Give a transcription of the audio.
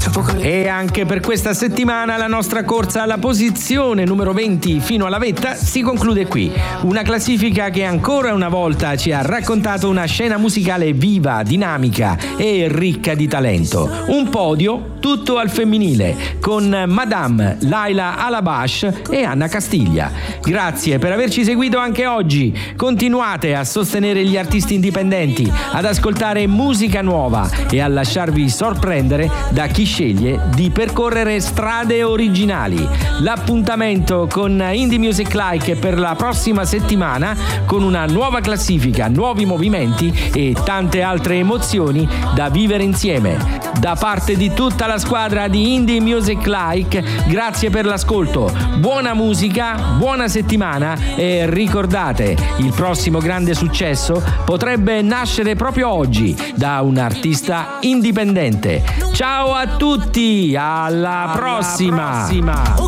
E anche per questa settimana la nostra corsa alla posizione numero 20 fino alla vetta si conclude qui. Una classifica che ancora una volta ci ha raccontato una scena musicale viva, dinamica e ricca di talento. Un podio tutto al femminile con Madame, Laila Alabash e Anna Castiglia. Grazie per averci seguito anche oggi. Continuate a sostenere gli artisti indipendenti, ad ascoltare musica nuova e a lasciarvi sorprendere da chi sceglie di percorrere strade originali. L'appuntamento con Indie Music Like per la prossima settimana con una nuova classifica, nuovi movimenti e tante altre emozioni da vivere insieme. Da parte di tutta la squadra di Indie Music Like, grazie per l'ascolto, buona musica, buona settimana e ricordate, il prossimo grande successo potrebbe nascere proprio oggi da un artista indipendente. Ciao a tutti, alla prossima.